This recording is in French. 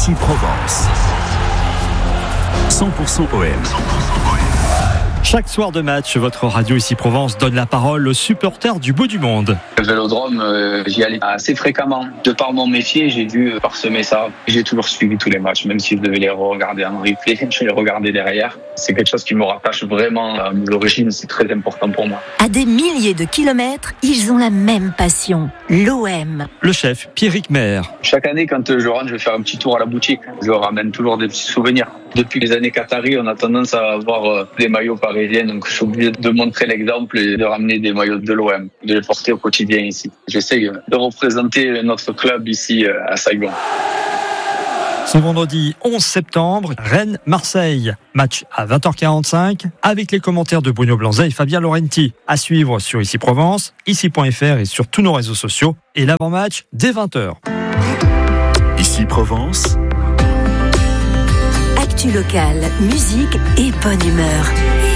Ici Provence. 100% OM. Chaque soir de match, votre radio Ici Provence donne la parole aux supporters du bout du monde. Le Vélodrome, j'y allais assez fréquemment. De par mon métier, j'ai dû parsemer ça. J'ai toujours suivi tous les matchs, même si je devais les regarder en replay, je les regardais derrière. C'est quelque chose qui me rattache vraiment à mes origines, c'est très important pour moi. À des milliers de kilomètres, ils ont la même passion, l'OM. Le chef, Pierrick Mer. Chaque année, quand je rentre, je vais faire un petit tour à la boutique. Je ramène toujours des petits souvenirs. Depuis les années Qatari, on a tendance à avoir des maillots parisiens, donc je suis obligé de montrer l'exemple et de ramener des maillots de l'OM, de les porter au quotidien ici. J'essaye de représenter notre club ici à Saigon. Ce vendredi 11 septembre, Rennes-Marseille. Match à 20h45 avec les commentaires de Bruno Blanza et Fabien Laurenti. À suivre sur Ici Provence, ici.fr et sur tous nos réseaux sociaux. Et l'avant-match dès 20h. Ici Provence. Actu locale, musique et bonne humeur.